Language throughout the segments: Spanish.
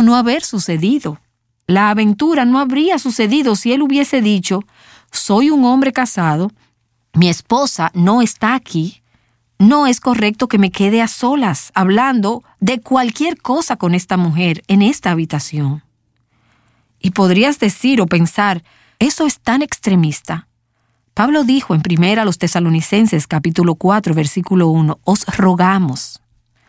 no haber sucedido. La aventura no habría sucedido si él hubiese dicho: soy un hombre casado, mi esposa no está aquí, no es correcto que me quede a solas hablando de cualquier cosa con esta mujer en esta habitación. Y podrías decir o pensar: eso es tan extremista. Pablo dijo en 1 Tesalonicenses capítulo 4 versículo 1: os rogamos.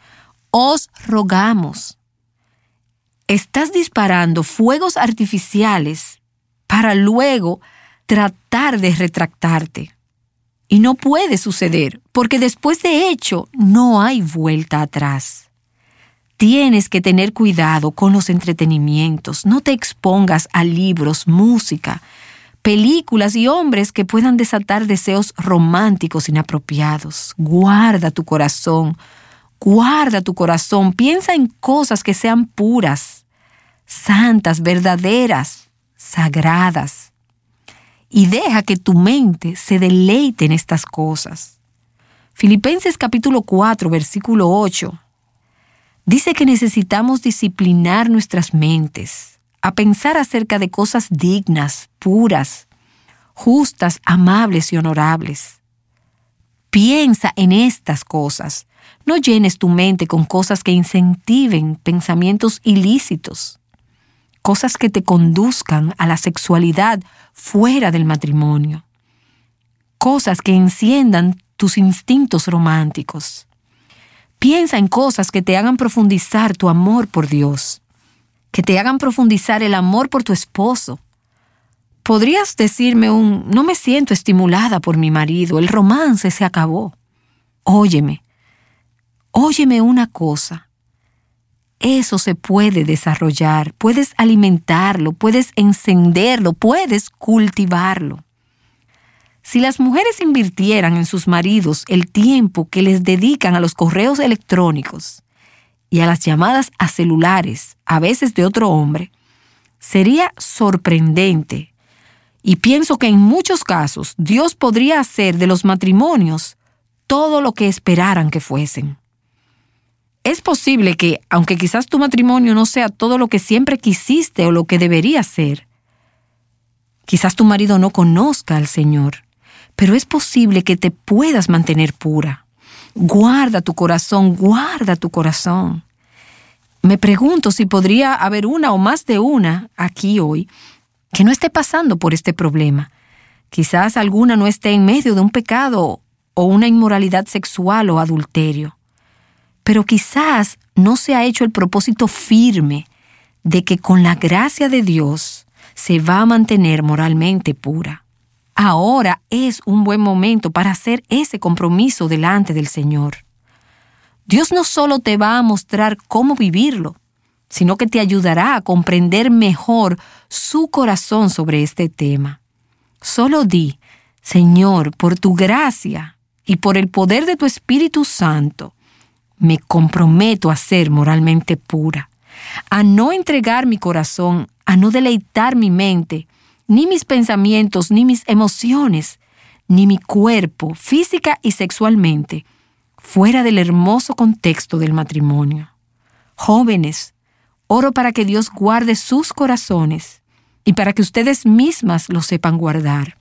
Estás disparando fuegos artificiales para luego tratar de retractarte. Y no puede suceder, porque después de hecho no hay vuelta atrás. Tienes que tener cuidado con los entretenimientos. No te expongas a libros, música, películas y hombres que puedan desatar deseos románticos inapropiados. Guarda tu corazón. Piensa en cosas que sean puras, santas, verdaderas, sagradas. Y deja que tu mente se deleite en estas cosas. Filipenses capítulo 4, versículo 8, dice que necesitamos disciplinar nuestras mentes a pensar acerca de cosas dignas, puras, justas, amables y honorables. Piensa en estas cosas. No llenes tu mente con cosas que incentiven pensamientos ilícitos, cosas que te conduzcan a la sexualidad fuera del matrimonio, cosas que enciendan tus instintos románticos. Piensa en cosas que te hagan profundizar tu amor por Dios, que te hagan profundizar el amor por tu esposo. Podrías decirme no me siento estimulada por mi marido, el romance se acabó. Óyeme una cosa. Eso se puede desarrollar, puedes alimentarlo, puedes encenderlo, puedes cultivarlo. Si las mujeres invirtieran en sus maridos el tiempo que les dedican a los correos electrónicos y a las llamadas a celulares, a veces de otro hombre, sería sorprendente. Y pienso que en muchos casos Dios podría hacer de los matrimonios todo lo que esperaran que fuesen. Es posible que, aunque quizás tu matrimonio no sea todo lo que siempre quisiste o lo que debería ser, quizás tu marido no conozca al Señor, pero es posible que te puedas mantener pura. Guarda tu corazón. Me pregunto si podría haber una o más de una aquí hoy que no esté pasando por este problema. Quizás alguna no esté en medio de un pecado o una inmoralidad sexual o adulterio. Pero quizás no se ha hecho el propósito firme de que con la gracia de Dios se va a mantener moralmente pura. Ahora es un buen momento para hacer ese compromiso delante del Señor. Dios no solo te va a mostrar cómo vivirlo, sino que te ayudará a comprender mejor su corazón sobre este tema. Solo di: Señor, por tu gracia y por el poder de tu Espíritu Santo, me comprometo a ser moralmente pura, a no entregar mi corazón, a no deleitar mi mente, ni mis pensamientos, ni mis emociones, ni mi cuerpo, física y sexualmente, fuera del hermoso contexto del matrimonio. Jóvenes, oro para que Dios guarde sus corazones y para que ustedes mismas lo sepan guardar.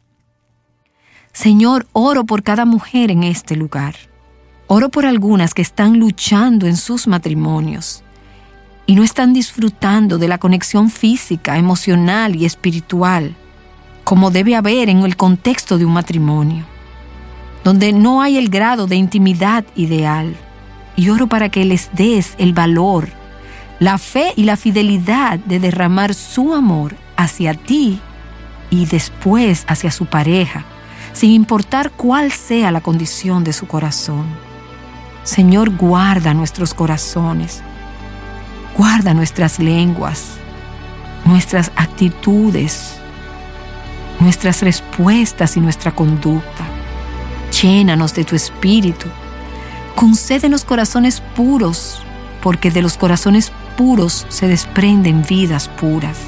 Señor, oro por cada mujer en este lugar. Oro por algunas que están luchando en sus matrimonios y no están disfrutando de la conexión física, emocional y espiritual como debe haber en el contexto de un matrimonio, donde no hay el grado de intimidad ideal. Y oro para que les des el valor, la fe y la fidelidad de derramar su amor hacia ti y después hacia su pareja, sin importar cuál sea la condición de su corazón. Señor, guarda nuestros corazones, guarda nuestras lenguas, nuestras actitudes, nuestras respuestas y nuestra conducta. Llénanos de tu Espíritu. Concédenos corazones puros, porque de los corazones puros se desprenden vidas puras.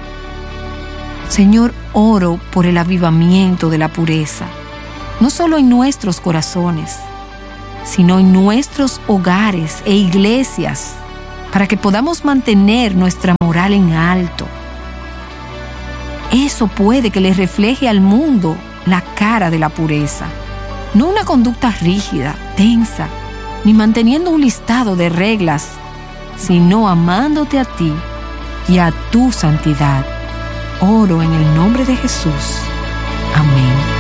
Señor, oro por el avivamiento de la pureza, no solo en nuestros corazones, sino en nuestros hogares e iglesias, para que podamos mantener nuestra moral en alto. Eso puede que le refleje al mundo la cara de la pureza, no una conducta rígida, tensa, ni manteniendo un listado de reglas, sino amándote a ti y a tu santidad. Oro en el nombre de Jesús. Amén.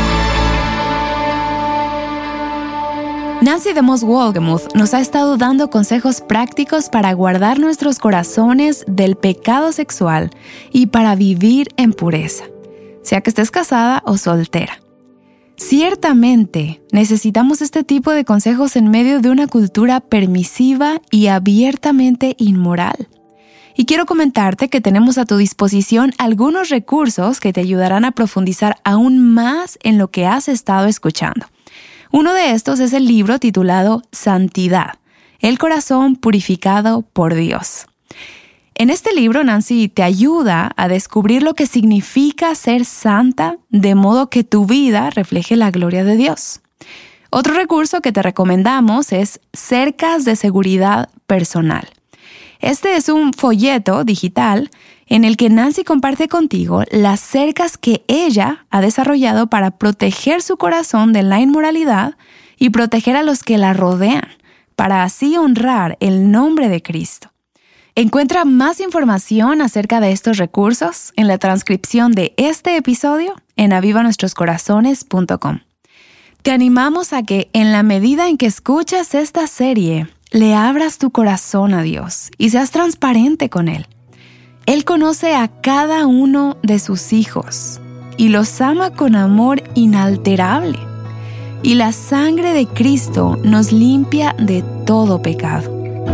Nancy DeMoss Wolgemuth nos ha estado dando consejos prácticos para guardar nuestros corazones del pecado sexual y para vivir en pureza, sea que estés casada o soltera. Ciertamente, necesitamos este tipo de consejos en medio de una cultura permisiva y abiertamente inmoral. Y quiero comentarte que tenemos a tu disposición algunos recursos que te ayudarán a profundizar aún más en lo que has estado escuchando. Uno de estos es el libro titulado Santidad, el corazón purificado por Dios. En este libro, Nancy te ayuda a descubrir lo que significa ser santa, de modo que tu vida refleje la gloria de Dios. Otro recurso que te recomendamos es Cercas de Seguridad Personal. Este es un folleto digital en el que Nancy comparte contigo las cercas que ella ha desarrollado para proteger su corazón de la inmoralidad y proteger a los que la rodean, para así honrar el nombre de Cristo. Encuentra más información acerca de estos recursos en la transcripción de este episodio en avivanuestroscorazones.com. Te animamos a que, en la medida en que escuchas esta serie, le abras tu corazón a Dios y seas transparente con Él. Él conoce a cada uno de sus hijos y los ama con amor inalterable. Y la sangre de Cristo nos limpia de todo pecado.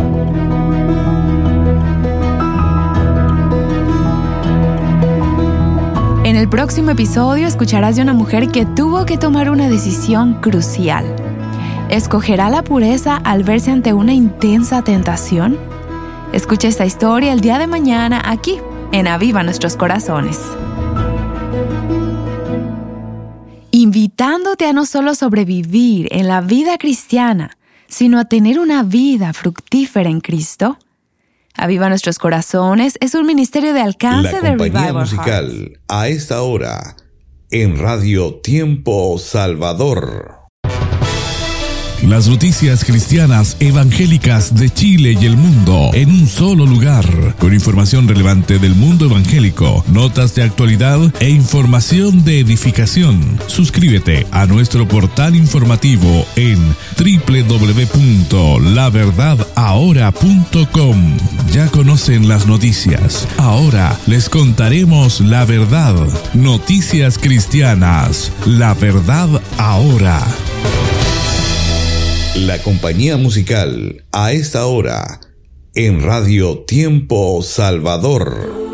En el próximo episodio escucharás de una mujer que tuvo que tomar una decisión crucial. ¿Escogerá la pureza al verse ante una intensa tentación? Escucha esta historia el día de mañana aquí, en Aviva Nuestros Corazones. Invitándote a no solo sobrevivir en la vida cristiana, sino a tener una vida fructífera en Cristo. Aviva Nuestros Corazones es un ministerio de alcance de Revival La compañía musical Hearts. a esta hora en Radio Tiempo Salvador. Las noticias cristianas evangélicas de Chile y el mundo en un solo lugar, con información relevante del mundo evangélico, notas de actualidad e información de edificación. Suscríbete a nuestro portal informativo en www.laverdadahora.com. Ya conocen las noticias. Ahora les contaremos la verdad. Noticias cristianas. La verdad ahora. La compañía musical a esta hora en Radio Tiempo Salvador.